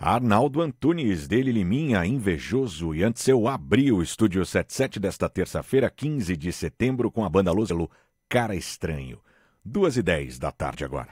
Arnaldo Antunes, dele Liminha, Invejoso. E antes eu abri o Estúdio 77 desta terça-feira, 15 de setembro, com a banda Loselo, Cara Estranho. 2h10 da tarde agora.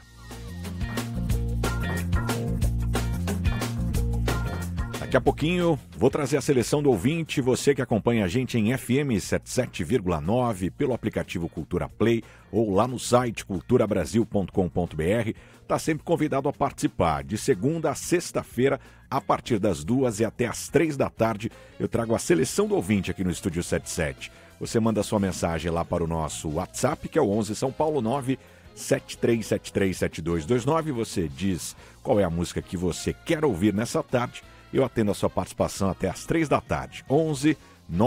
Daqui a pouquinho vou trazer a seleção do ouvinte, você que acompanha a gente em FM 77,9, pelo aplicativo Cultura Play ou lá no site culturabrasil.com.br. Está sempre convidado a participar. De segunda a sexta-feira, a partir das 2 e até as 3 da tarde, eu trago a seleção do ouvinte aqui no Estúdio 77. Você manda sua mensagem lá para o nosso WhatsApp, que é o 11 São Paulo 973737229. Você diz qual é a música que você quer ouvir nessa tarde. Eu atendo a sua participação até às 3 da tarde. 11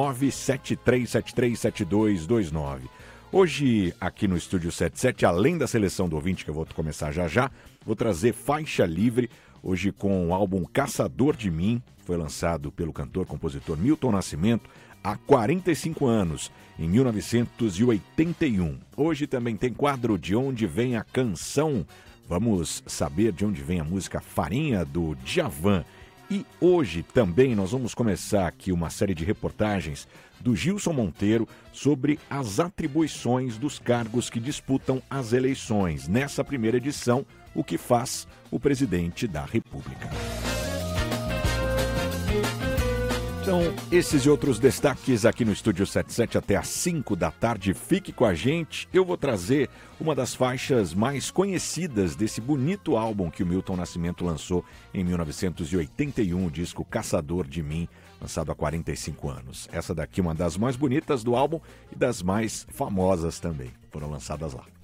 973737229. Hoje, aqui no Estúdio 77, além da seleção do ouvinte, que eu vou começar já já, vou trazer faixa livre, hoje com o álbum Caçador de Mim, foi lançado pelo cantor-compositor Milton Nascimento há 45 anos, em 1981. Hoje também tem quadro De Onde Vem a Canção. Vamos saber de onde vem a música Farinha, do Djavan. E hoje também nós vamos começar aqui uma série de reportagens do Gilson Monteiro sobre as atribuições dos cargos que disputam as eleições. Nessa primeira edição, o que faz o presidente da República. Então, esses e outros destaques aqui no Estúdio 77 até às 5 da tarde. Fique com a gente. Eu vou trazer uma das faixas mais conhecidas desse bonito álbum que o Milton Nascimento lançou em 1981, o disco Caçador de Mim, lançado há 45 anos. Essa daqui é uma das mais bonitas do álbum e das mais famosas também. Foram lançadas lá.